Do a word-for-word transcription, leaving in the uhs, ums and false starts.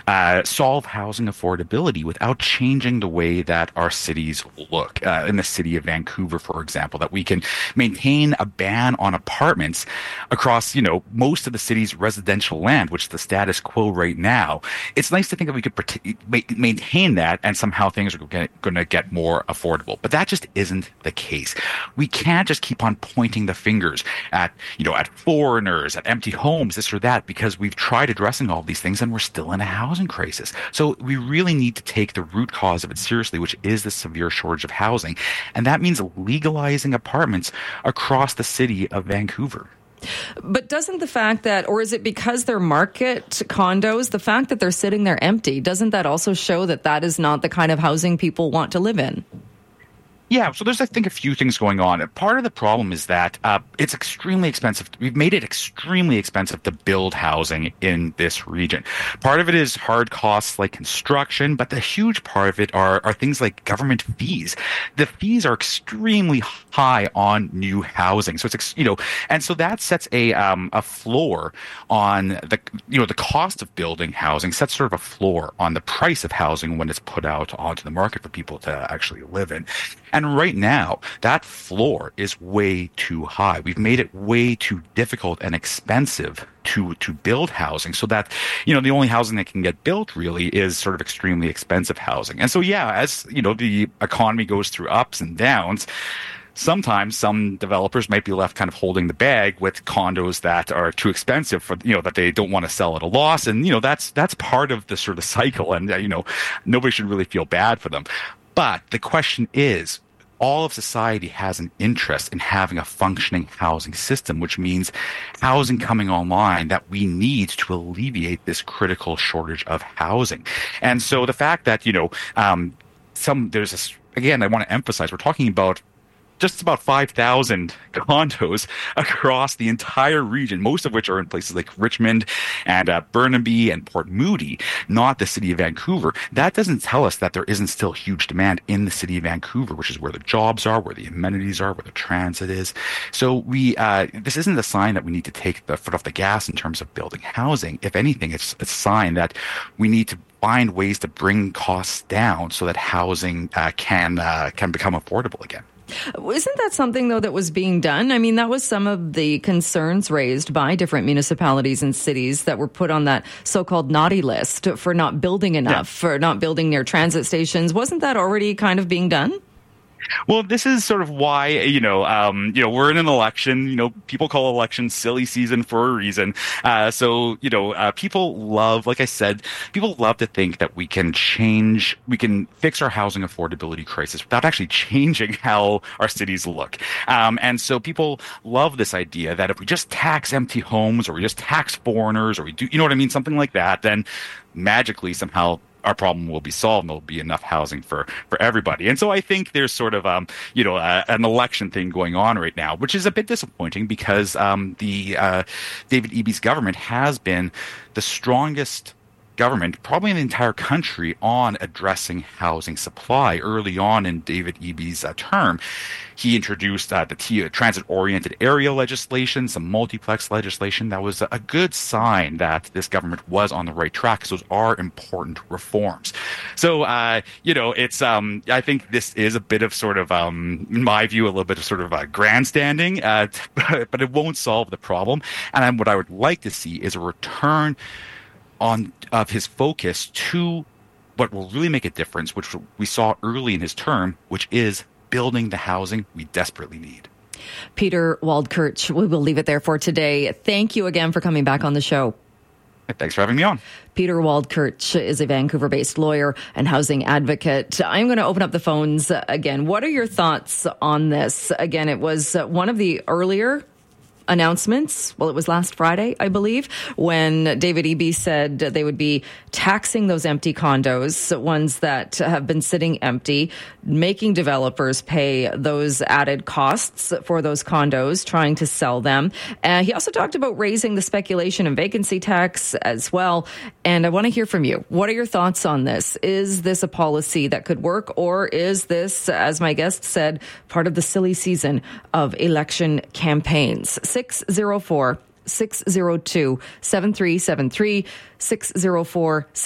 uh, solve housing affordability without changing the way that our cities look. Uh, in the city of Vancouver, for example, that we can maintain a ban on apartments across, you know, most of the city's residential land, which is the status quo right now. It's nice to think that we could prote- maintain that and somehow things are going to get more affordable. But that just isn't the case. We can't just keep on pointing the fingers at, you know, at foreigners, at empty homes, this or that, because we've tried addressing all of these things and we're still in a housing crisis. So we really need to take the root cause of it seriously, which is the severe shortage of housing. And that means legalizing apartments across the city of Vancouver. But doesn't the fact that, or is it because they're market condos, the fact that they're sitting there empty, doesn't that also show that that is not the kind of housing people want to live in? Yeah, so there's, I think, a few things going on. Part of the problem is that uh, it's extremely expensive. We've made it extremely expensive to build housing in this region. Part of it is hard costs like construction, but the huge part of it are, are things like government fees. The fees are extremely high on new housing. So it's, you know, and so that sets a um, a floor on the, you know, the cost of building housing sets sort of a floor on the price of housing when it's put out onto the market for people to actually live in. And right now, that floor is way too high. We've made it way too difficult and expensive to to build housing, so that, you know, the only housing that can get built really is sort of extremely expensive housing. And so, yeah, as, you know, the economy goes through ups and downs, sometimes some developers might be left kind of holding the bag with condos that are too expensive for, you know, that they don't want to sell at a loss. And, you know, that's that's part of the sort of cycle. And, uh, you know, nobody should really feel bad for them. But the question is, all of society has an interest in having a functioning housing system, which means housing coming online that we need to alleviate this critical shortage of housing. And so the fact that, you know, um, some there's this, again, I want to emphasize, we're talking about just about five thousand condos across the entire region, most of which are in places like Richmond and uh, Burnaby and Port Moody, not the city of Vancouver. That doesn't tell us that there isn't still huge demand in the city of Vancouver, which is where the jobs are, where the amenities are, where the transit is. So we, uh, this isn't a sign that we need to take the foot off the gas in terms of building housing. If anything, it's a sign that we need to find ways to bring costs down so that housing uh, can uh, can become affordable again. Isn't that something, though, that was being done? I mean, that was some of the concerns raised by different municipalities and cities that were put on that so-called naughty list for not building enough, yeah. for not building near transit stations. Wasn't that already kind of being done? Well, this is sort of why, you know, um, you know, we're in an election. You know, people call elections silly season for a reason. Uh, so, you know, uh, people love, like I said, people love to think that we can change, we can fix our housing affordability crisis without actually changing how our cities look. Um, and so people love this idea that if we just tax empty homes, or we just tax foreigners, or we do, you know what I mean, something like that, then magically somehow our problem will be solved and there'll be enough housing for, for everybody. And so I think there's sort of, um, you know, uh, an election thing going on right now, which is a bit disappointing because um, the uh, David Eby's government has been the strongest government, probably in the entire country, on addressing housing supply. Early on in David Eby's uh, term, he introduced uh, the T- transit-oriented area legislation, some multiplex legislation. That was a good sign that this government was on the right track, because those are important reforms. So, uh, you know, it's, um, I think this is a bit of sort of, um, in my view, a little bit of sort of uh, grandstanding, uh, but it won't solve the problem. And what I would like to see is a return on of his focus to what will really make a difference, which we saw early in his term, which is building the housing we desperately need. Peter Waldkirch, we will leave it there for today. Thank you again for coming back on the show. Thanks for having me on. Peter Waldkirch is a Vancouver-based lawyer and housing advocate. I'm going to open up the phones again. What are your thoughts on this? Again, it was one of the earlier announcements. Well, it was last Friday, I believe, when David Eby said they would be taxing those empty condos, ones that have been sitting empty, making developers pay those added costs for those condos, trying to sell them. And he also talked about raising the speculation and vacancy tax as well. And I want to hear from you. What are your thoughts on this? Is this a policy that could work, or is this, as my guest said, part of the silly season of election campaigns? six oh four, six oh two, seven three seven three, six oh four